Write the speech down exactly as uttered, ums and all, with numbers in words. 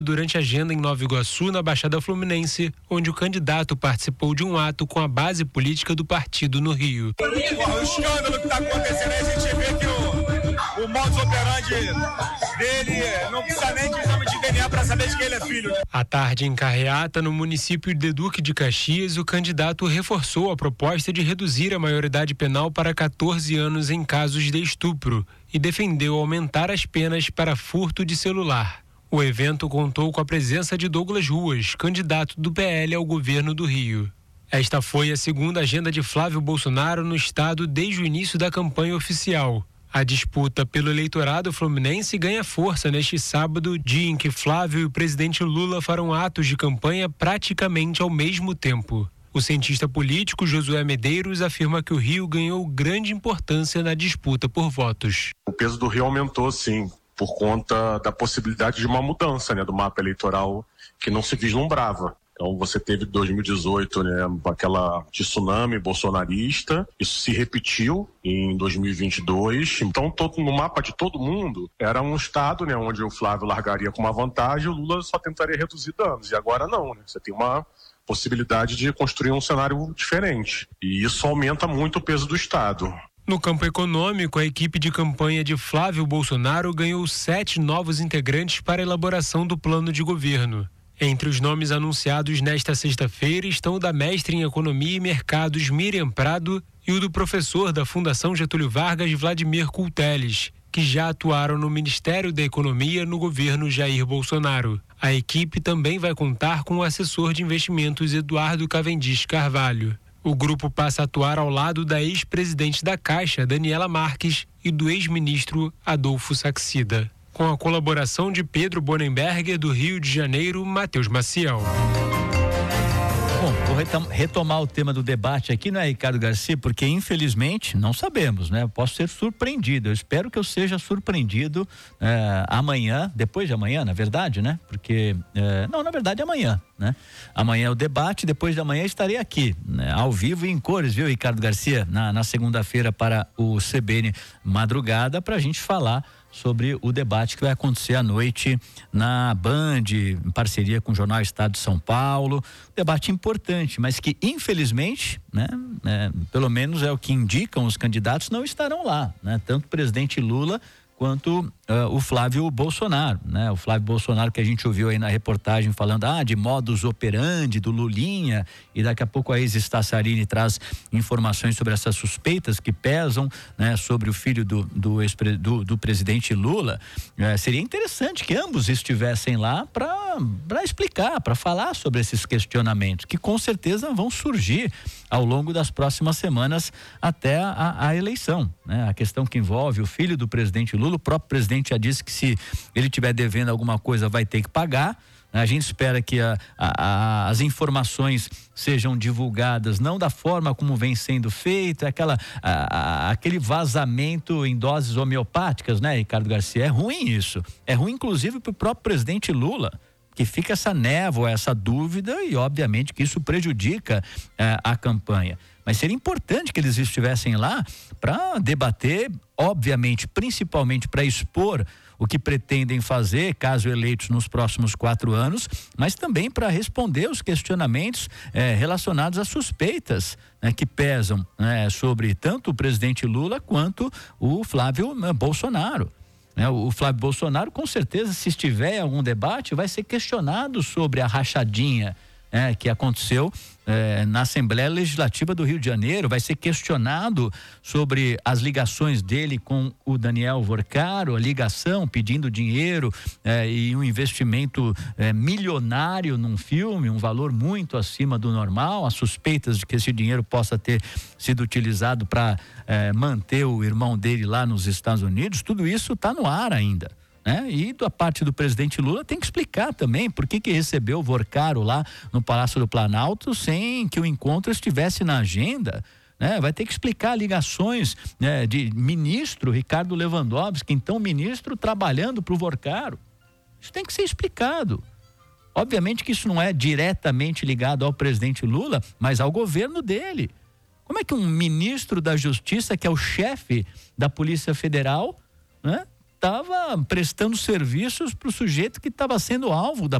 Durante a agenda em Nova Iguaçu, na Baixada Fluminense, onde o candidato participou de um ato com a base política do partido no Rio. O escândalo que está acontecendo aí, a gente vê que o, o modus operandi dele não precisa nem de exame de D N A para saber de quem ele é filho. À tarde, em Carreata, no município de Duque de Caxias, o candidato reforçou a proposta de reduzir a maioridade penal para catorze anos em casos de estupro e defendeu aumentar as penas para furto de celular. O evento contou com a presença de Douglas Ruas, candidato do P L ao governo do Rio. Esta foi a segunda agenda de Flávio Bolsonaro no estado desde o início da campanha oficial. A disputa pelo eleitorado fluminense ganha força neste sábado, dia em que Flávio e o presidente Lula farão atos de campanha praticamente ao mesmo tempo. O cientista político Josué Medeiros afirma que o Rio ganhou grande importância na disputa por votos. O peso do Rio aumentou, sim, por conta da possibilidade de uma mudança, né, do mapa eleitoral que não se vislumbrava. Então você teve dois mil e dezoito, né, aquela tsunami bolsonarista, isso se repetiu em dois mil e vinte e dois. Então todo, no mapa de todo mundo era um estado, né, onde o Flávio largaria com uma vantagem e o Lula só tentaria reduzir danos. E agora não, né? Você tem uma possibilidade de construir um cenário diferente. E isso aumenta muito o peso do estado. No campo econômico, a equipe de campanha de Flávio Bolsonaro ganhou sete novos integrantes para a elaboração do plano de governo. Entre os nomes anunciados nesta sexta-feira estão o da mestre em Economia e Mercados Miriam Prado e o do professor da Fundação Getúlio Vargas Vladimir Culteles, que já atuaram no Ministério da Economia no governo Jair Bolsonaro. A equipe também vai contar com o assessor de investimentos Eduardo Cavendish Carvalho. O grupo passa a atuar ao lado da ex-presidente da Caixa, Daniela Marques, e do ex-ministro Adolfo Saxida. Com a colaboração de Pedro Bonenberger, do Rio de Janeiro, Matheus Maciel. Bom, vou retomar o tema do debate aqui, né, Ricardo Garcia, porque infelizmente não sabemos, né? Eu posso ser surpreendido, eu espero que eu seja surpreendido é, amanhã, depois de amanhã, na verdade, né? Porque, é, não, na verdade amanhã, né? Amanhã é o debate, depois de amanhã estarei aqui, né, ao vivo e em cores, viu, Ricardo Garcia? Na, na segunda-feira para o C B N Madrugada, para a gente falar sobre o debate que vai acontecer à noite na Band, em parceria com o Jornal Estado de São Paulo. Debate importante, mas que infelizmente, né, é, pelo menos é o que indicam os candidatos, não estarão lá, né? Tanto o presidente Lula quanto uh, o Flávio Bolsonaro, né? O Flávio Bolsonaro que a gente ouviu aí na reportagem falando ah, de modus operandi do Lulinha, e daqui a pouco a ex-Staciarini traz informações sobre essas suspeitas que pesam, né, sobre o filho do, do, do, do presidente Lula. É, seria interessante que ambos estivessem lá para explicar, para falar sobre esses questionamentos, que com certeza vão surgir ao longo das próximas semanas até a, a eleição, né? A questão que envolve o filho do presidente Lula, o próprio presidente já disse que se ele estiver devendo alguma coisa vai ter que pagar. A gente espera que a, a, a, as informações sejam divulgadas não da forma como vem sendo feito, aquela, a, a, aquele vazamento em doses homeopáticas, né, Ricardo Garcia? É ruim isso, é ruim inclusive para o próprio presidente Lula, que fica essa névoa, essa dúvida, e obviamente que isso prejudica eh, a campanha. Mas seria importante que eles estivessem lá para debater, obviamente, principalmente para expor o que pretendem fazer, caso eleitos nos próximos quatro anos, mas também para responder os questionamentos eh, relacionados às suspeitas, né, que pesam, né, sobre tanto o presidente Lula quanto o Flávio né, Bolsonaro. É, o Flávio Bolsonaro, com certeza, se estiver em algum debate, vai ser questionado sobre a rachadinha é, que aconteceu é, na Assembleia Legislativa do Rio de Janeiro, vai ser questionado sobre as ligações dele com o Daniel Vorcaro, a ligação pedindo dinheiro é, e um investimento é, milionário num filme, um valor muito acima do normal, as suspeitas de que esse dinheiro possa ter sido utilizado para é, manter o irmão dele lá nos Estados Unidos. Tudo isso está no ar ainda, né? E da parte do presidente Lula tem que explicar também por que que recebeu o Vorcaro lá no Palácio do Planalto sem que o encontro estivesse na agenda, né? Vai ter que explicar ligações, né, de ministro Ricardo Lewandowski, então ministro, trabalhando para o Vorcaro. Isso tem que ser explicado. Obviamente que isso não é diretamente ligado ao presidente Lula, mas ao governo dele. Como é que um ministro da Justiça, que é o chefe da Polícia Federal, né, estava prestando serviços para o sujeito que estava sendo alvo da